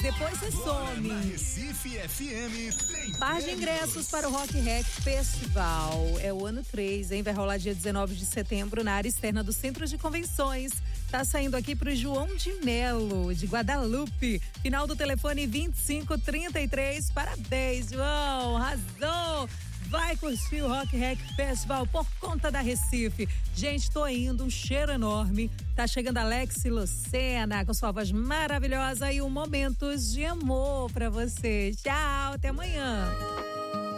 depois você some. Na Recife FM tem Par de ingressos para o Rock Rec Festival. É o ano 3, hein? Vai rolar dia 19 de setembro na área externa do Centro de Convenções. Tá saindo aqui pro João de Melo, de Guadalupe. Final do telefone 2533. Parabéns, João. Arrasou. Vai curtir o Rock Rec Festival por conta da Recife. Gente, tô indo, um cheiro enorme. Tá chegando Alex Lucena com sua voz maravilhosa e um Momentos de Amor pra você. Tchau, até amanhã.